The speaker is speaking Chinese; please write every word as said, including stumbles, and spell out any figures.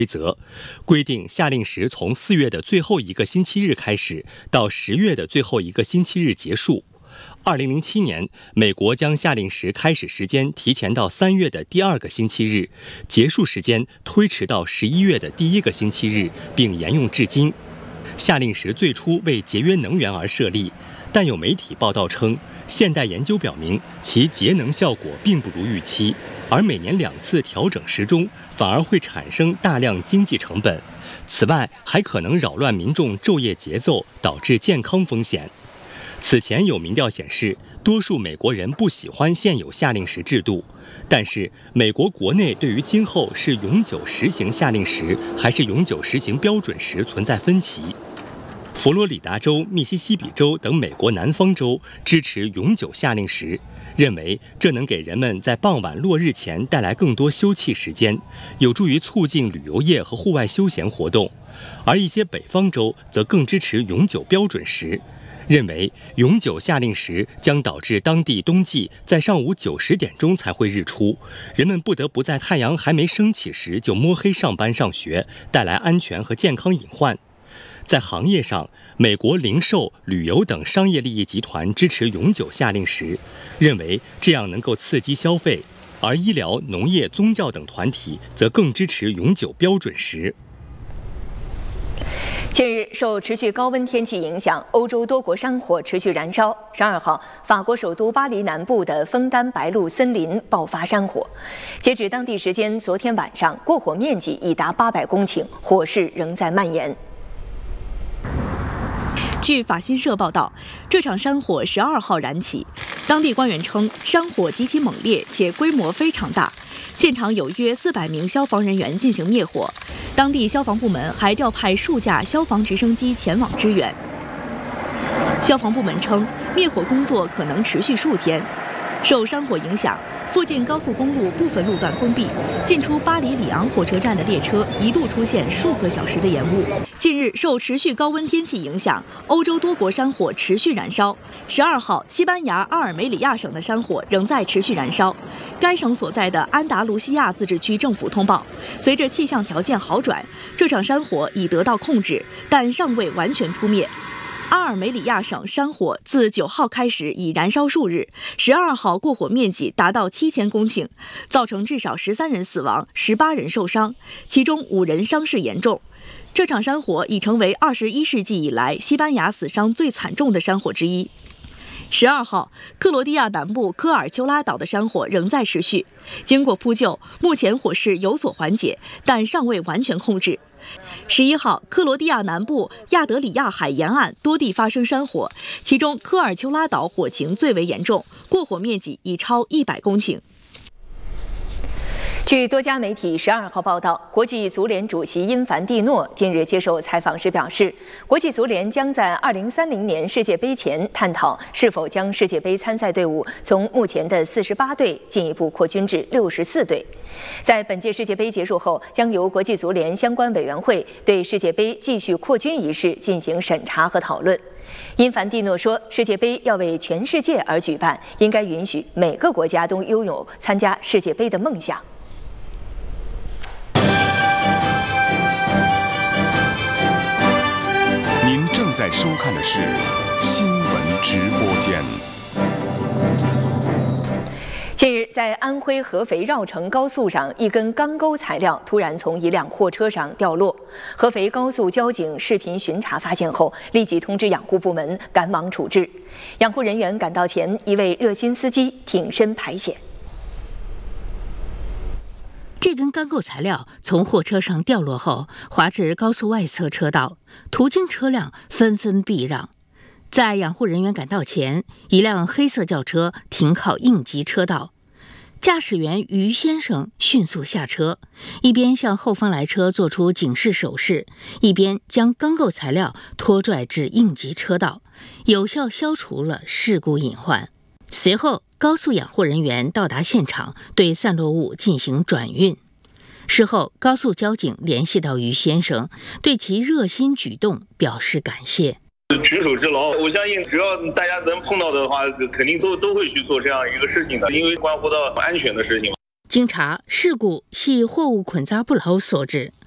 规则规定，夏令时从四月的最后一个星期日开始，到十月的最后一个星期日结束。二零零七年，美国将夏令时开始时间提前到三月的第二个星期日，结束时间推迟到十一月的第一个星期日，并沿用至今。夏令时最初为节约能源而设立，但有媒体报道称，现代研究表明其节能效果并不如预期。而每年两次调整时钟，反而会产生大量经济成本。此外，还可能扰乱民众昼夜节奏，导致健康风险。此前有民调显示，多数美国人不喜欢现有夏令时制度。但是，美国国内对于今后是永久实行夏令时，还是永久实行标准时存在分歧。佛罗里达州、密西西比州等美国南方州支持永久夏令时，认为这能给人们在傍晚落日前带来更多休憩时间，有助于促进旅游业和户外休闲活动。而一些北方州则更支持永久标准时，认为永久夏令时将导致当地冬季在上午九十点钟才会日出，人们不得不在太阳还没升起时就摸黑上班上学，带来安全和健康隐患。在行业上，美国零售、旅游等商业利益集团支持永久夏令时，认为这样能够刺激消费；而医疗、农业、宗教等团体则更支持永久标准时。 近日，受持续高温天气影响，欧洲多国山火持续燃烧。十二号，法国首都巴黎南部的枫丹白露森林爆发山火。截止当地时间昨天晚上，过火面积已达八百公顷，火势仍在蔓延。 据法新社报道，这场山火十二号燃起。当地官员称，山火极其猛烈且规模非常大，现场有约四百名消防人员进行灭火。当地消防部门还调派数架消防直升机前往支援。消防部门称，灭火工作可能持续数天。受山火影响，附近高速公路部分路段封闭，进出巴黎里昂火车站的列车一度出现数个小时的延误。近日，受持续高温天气影响，欧洲多国山火持续燃烧。十二号，西班牙阿尔梅里亚省的山火仍在持续燃烧。该省所在的安达卢西亚自治区政府通报，随着气象条件好转，这场山火已得到控制，但尚未完全扑灭。阿尔梅里亚省山火自九号开始已燃烧数日，十二号过火面积达到七千公顷，造成至少十三人死亡，十八人受伤，其中五人伤势严重。这场山火已成为二十一世纪以来西班牙死伤最惨重的山火之一。十二号，克罗地亚南部科尔丘拉岛的山火仍在持续，经过扑救，目前火势有所缓解，但尚未完全控制。十一号，克罗地亚南部亚德里亚海沿岸多地发生山火，其中科尔丘拉岛火情最为严重，过火面积已超一百公顷。 据多家媒体十二号报道，国际足联主席因凡蒂诺近日接受采访时表示，国际足联将在二零三零年世界杯前探讨是否将世界杯参赛队伍从目前的四十八队进一步扩军至六十四队。在本届世界杯结束后，将由国际足联相关委员会对世界杯继续扩军一事进行审查和讨论。因凡蒂诺说，世界杯要为全世界而举办，应该允许每个国家都拥有参加世界杯的梦想。 您正在收看的是新闻直播间。 近日，在安徽合肥绕城高速上，一根钢钩材料突然从一辆货车上掉落。合肥高速交警视频巡查发现后，立即通知养护部门赶往处置。养护人员赶到前，一位热心司机挺身排险。 这根钢构材料从货车上掉落后，滑至高速外侧车道，途经车辆纷纷避让。在养护人员赶到前，一辆黑色轿车停靠应急车道，驾驶员于先生迅速下车，一边向后方来车做出警示手势，一边将钢构材料拖拽至应急车道，有效消除了事故隐患。随后，高速养护人员到达现场，对散落物进行转运。事后，高速交警联系到于先生，对其热心举动表示感谢。 举手之劳，我相信只要大家能碰到的话，肯定都都会去做这样一个事情的，因为关乎到安全的事情。 经查，事故系货物捆扎不牢所致。